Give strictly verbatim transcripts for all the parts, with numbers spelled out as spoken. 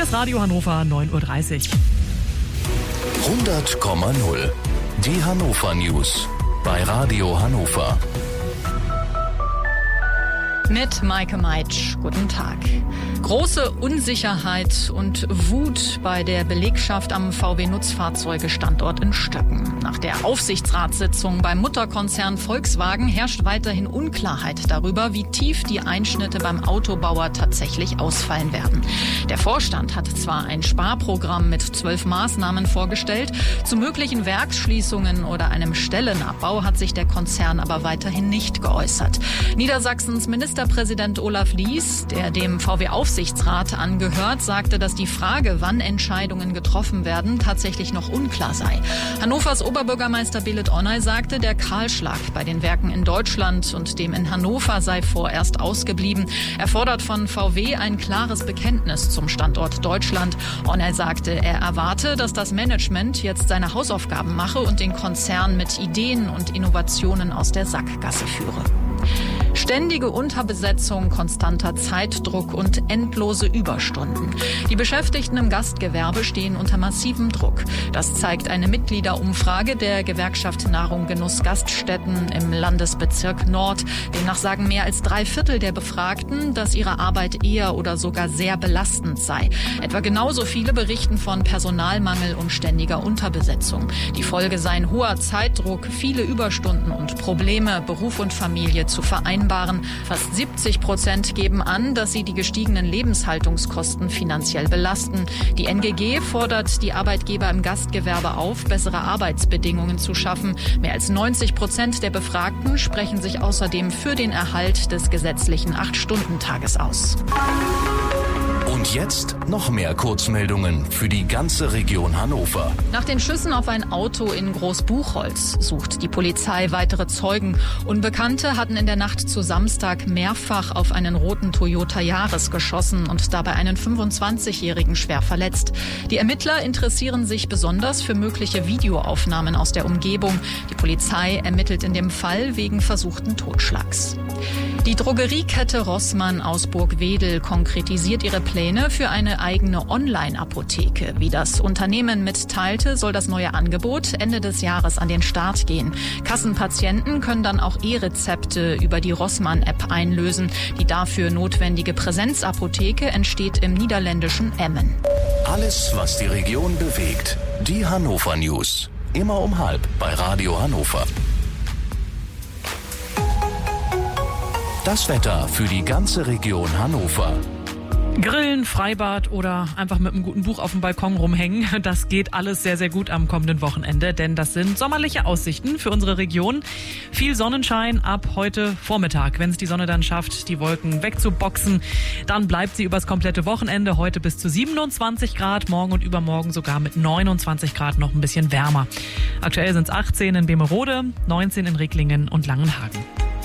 ist Radio Hannover neun Uhr dreißig. hundert Komma null. Die Hannover News bei Radio Hannover. Mit Maike Meitsch. Guten Tag. Große Unsicherheit und Wut bei der Belegschaft am V W-Nutzfahrzeuge-Standort in Stöcken. Nach der Aufsichtsratssitzung beim Mutterkonzern Volkswagen herrscht weiterhin Unklarheit darüber, wie tief die Einschnitte beim Autobauer tatsächlich ausfallen werden. Der Vorstand hat zwar ein Sparprogramm mit zwölf Maßnahmen vorgestellt, zu möglichen Werksschließungen oder einem Stellenabbau hat sich der Konzern aber weiterhin nicht geäußert. Niedersachsens Ministerpräsident Olaf Lies, der dem V W-Aufsichtsrat angehört, sagte, dass die Frage, wann Entscheidungen getroffen werden, tatsächlich noch unklar sei. Hannovers Oberbürgermeister Belit Onay sagte, der Kahlschlag bei den Werken in Deutschland und dem in Hannover sei vorerst ausgeblieben. Er fordert von V W ein klares Bekenntnis zum Standort Deutschland. Onay sagte, er erwarte, dass das Management jetzt seine Hausaufgaben mache und den Konzern mit Ideen und Innovationen aus der Sackgasse führe. Ständige Unterbesetzung, konstanter Zeitdruck und endlose Überstunden. Die Beschäftigten im Gastgewerbe stehen unter massivem Druck. Das zeigt eine Mitgliederumfrage der Gewerkschaft Nahrung Genuss Gaststätten im Landesbezirk Nord. Demnach sagen mehr als drei Viertel der Befragten, dass ihre Arbeit eher oder sogar sehr belastend sei. Etwa genauso viele berichten von Personalmangel und ständiger Unterbesetzung. Die Folge seien hoher Zeitdruck, viele Überstunden und Probleme, Beruf und Familie zu vereinbaren. Fast siebzig Prozent geben an, dass sie die gestiegenen Lebenshaltungskosten finanziell belasten. Die N G G fordert die Arbeitgeber im Gastgewerbe auf, bessere Arbeitsbedingungen zu schaffen. Mehr als neunzig Prozent der Befragten sprechen sich außerdem für den Erhalt des gesetzlichen acht-Stunden-Tages aus. Und jetzt noch mehr Kurzmeldungen für die ganze Region Hannover. Nach den Schüssen auf ein Auto in Großbuchholz sucht die Polizei weitere Zeugen. Unbekannte hatten in der Nacht zu Samstag mehrfach auf einen roten Toyota Yaris geschossen und dabei einen fünfundzwanzigjährigen schwer verletzt. Die Ermittler interessieren sich besonders für mögliche Videoaufnahmen aus der Umgebung. Die Polizei ermittelt in dem Fall wegen versuchten Totschlags. Die Drogeriekette Rossmann aus Burgwedel konkretisiert ihre Pläne für eine eigene Online-Apotheke. Wie das Unternehmen mitteilte, soll das neue Angebot Ende des Jahres an den Start gehen. Kassenpatienten können dann auch E-Rezepte über die Rossmann-App einlösen. Die dafür notwendige Präsenzapotheke entsteht im niederländischen Emmen. Alles, was die Region bewegt. Die Hannover News. Immer um halb bei Radio Hannover. Das Wetter für die ganze Region Hannover. Grillen, Freibad oder einfach mit einem guten Buch auf dem Balkon rumhängen, das geht alles sehr, sehr gut am kommenden Wochenende, denn das sind sommerliche Aussichten für unsere Region. Viel Sonnenschein ab heute Vormittag. Wenn es die Sonne dann schafft, die Wolken wegzuboxen, dann bleibt sie übers komplette Wochenende. Heute bis zu siebenundzwanzig Grad, morgen und übermorgen sogar mit neunundzwanzig Grad noch ein bisschen wärmer. Aktuell sind es achtzehn in Bemerode, neunzehn in Recklinge und Langenhagen.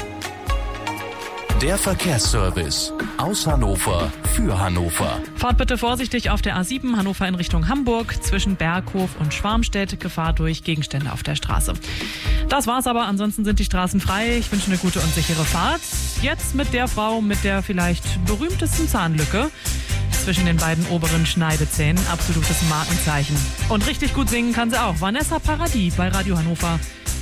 Der Verkehrsservice aus Hannover für Hannover. Fahrt bitte vorsichtig auf der A sieben Hannover in Richtung Hamburg zwischen Berghof und Schwarmstedt. Gefahr durch Gegenstände auf der Straße. Das war's aber, ansonsten sind die Straßen frei. Ich wünsche eine gute und sichere Fahrt. Jetzt mit der Frau mit der vielleicht berühmtesten Zahnlücke zwischen den beiden oberen Schneidezähnen. Absolutes Markenzeichen. Und richtig gut singen kann sie auch. Vanessa Paradis bei Radio Hannover.